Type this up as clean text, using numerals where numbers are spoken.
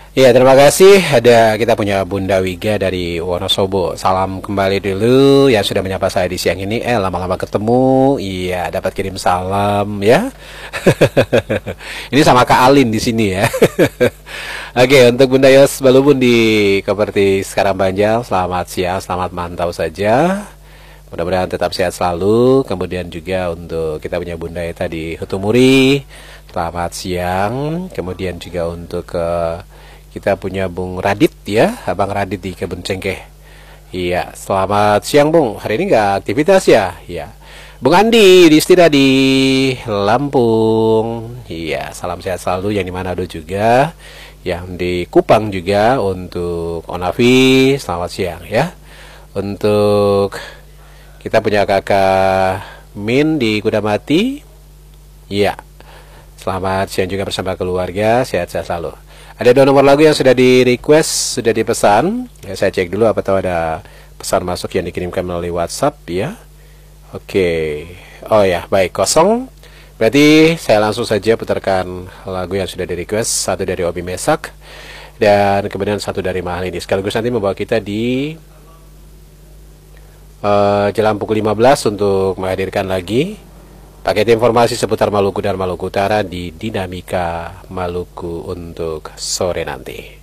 Iya, terima kasih. Ada kita punya Bunda Wiga dari Wonosobo. Salam kembali dulu yang sudah menyapa saya di siang ini. Lama-lama ketemu. Iya, dapat kirim salam ya. Ini sama Kak Alin di sini ya. Oke, untuk Bunda Yos Balubun di Koperti sekarang Banjar. Selamat siang, selamat mantau saja. Mudah-mudahan tetap sehat selalu. Kemudian juga untuk kita punya Bunda Eta di Hutumuri. Selamat siang. Kemudian juga untuk kita punya Bung Radit ya, Abang Radit di Kebun Cengkeh. Iya, selamat siang Bung. Hari ini nggak aktivitas ya? Iya. Bung Andi di Istira di Lampung. Iya, salam sehat selalu yang di Manado juga. Yang di Kupang juga untuk Onavi, selamat siang ya. Untuk kita punya kakak Min di Kudamati. Iya. Selamat siang juga bersama keluarga, sehat-sehat selalu. Ada dua nomor lagu yang sudah di request, sudah dipesan. Ya, saya cek dulu apa tahu ada pesan masuk yang dikirimkan melalui WhatsApp ya. Oke. Oh ya, baik, kosong. Berarti saya langsung saja putarkan lagu yang sudah di request. Satu dari Obi Mesak dan kemudian satu dari Mahal ini. Sekaligus nanti membawa kita di jelang pukul 15 untuk menghadirkan lagi paket informasi seputar Maluku dan Maluku Utara di Dinamika Maluku untuk sore nanti.